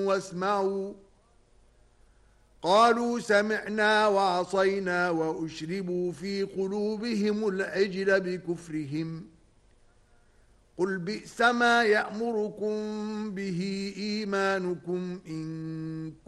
واسمعوا قالوا سمعنا وعصينا وأشربوا في قلوبهم العجل بكفرهم قل بئس ما يأمركم به إيمانكم إن